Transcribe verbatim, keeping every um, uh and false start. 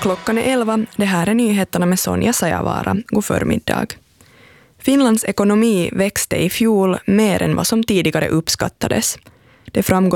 Klockan är elva. Det här är nyheterna med Sonja Sajavara. God förmiddag. Finlands ekonomi växte i fjol mer än vad som tidigare uppskattades. Det framgår